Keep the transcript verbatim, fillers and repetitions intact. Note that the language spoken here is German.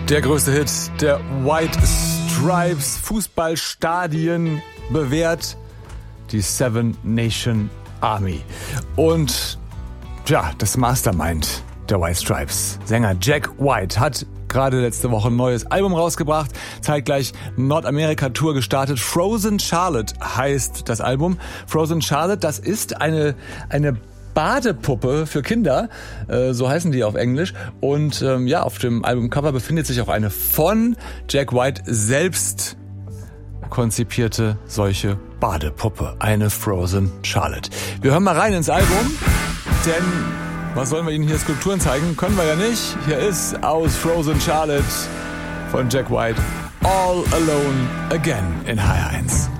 Der größte Hit der White Stripes, Fußballstadien bewährt, die Seven Nation Army. Und ja, das Mastermind der White Stripes, Sänger Jack White, hat gerade letzte Woche ein neues Album rausgebracht, zeitgleich Nordamerika-Tour gestartet. Frozen Charlotte heißt das Album. Frozen Charlotte, das ist eine eine Badepuppe für Kinder, äh, so heißen die auf Englisch. Und ähm, ja, auf dem Albumcover befindet sich auch eine von Jack White selbst konzipierte solche Badepuppe, eine Frozen Charlotte. Wir hören mal rein ins Album, denn was sollen wir Ihnen hier Skulpturen zeigen? Können wir ja nicht. Hier ist aus Frozen Charlotte von Jack White All Alone Again in H R eins.